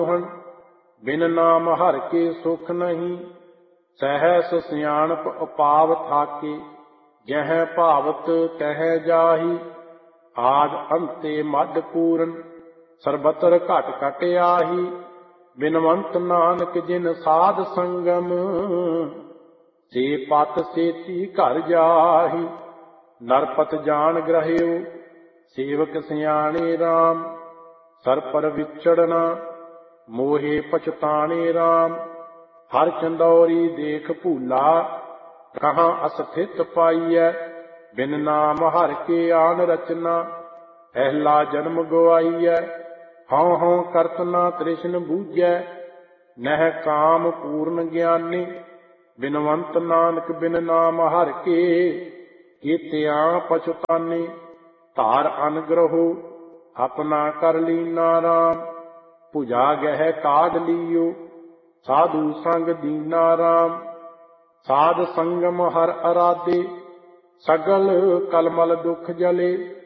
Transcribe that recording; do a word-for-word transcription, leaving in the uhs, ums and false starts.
ਮੋਹਨ ਬਿਨ ਨਾਮ ਹਰਿ ਕੇ ਸੁਖ ਨਹੀਂ। ਸਹਿਸ ਸਿਆਣਪ ਅਪਾਵ ਥਾਕੇ ਜਹ ਭਾਵਤ ਤਹਿ ਜਾਹੀ। ਆਦ ਅੰਤੇ ਮੱਧ ਪੂਰਨ ਸਰਬਤਰ ਘਟ ਘਟ ਆਹੀ। ਬਿਨਵੰਤ ਨਾਨਕ ਜਿਨ ਸਾਧ ਸੰਗਮ ਸੇ ਪਤ ਸੇਤੀ ਘਰ ਜਾਹੀ। ਨਰਪਤ ਜਾਣ ਗ੍ਰਹਿਓ ਸੇਵਕ ਸਿਆਣੇ ਰਾਮ। ਸਰ ਪਰ ਵਿਚੜਨਾ ਮੋਹੇ ਪਛਤਾਣੇ ਰਾਮ। ਹਰ ਚੰਦੌਰੀ ਦੇਖ ਭੂਲਾ ਕਹਾਂ ਅਸਥਿਤ ਪਾਈਐ। ਬਿਨ ਨਾਮ ਹਰਿ ਕੇ ਆਨ ਰਚਨਾ ਪਹਿਲਾ ਜਨਮ ਗਵਾਈਐ। ਹਉ ਹਉ ਕਰਤ ਨਾ ਤ੍ਰਿਸ਼ਨ ਬੂਝੈ ਨਹਿ ਕਾਮ ਪੂਰਨ ਗਿਆਨੀ। ਬਿਨਵੰਤ ਨਾਨਕ ਬਿਨ ਨਾਮ ਹਰਿ ਕੇ ਕੀਤਿਆਂ ਪਛਤਾਨੀ। ਧਾਰ ਅਨਗ੍ਰਹੋ ਆਪਣਾ ਕਰ ਲੀਨਾ ਰਾਮ। ਭੁਜਾ ਗਹਿ ਕਾਢ ਲੀਓ ਸਾਧੂ ਸੰਗ ਦੀਨਾ ਰਾਮ। ਸਾਧ ਸੰਗਮ ਹਰਿ ਅਰਾਧੇ ਸਗਲ ਕਲਮਲ ਦੁਖ ਜਲੇ।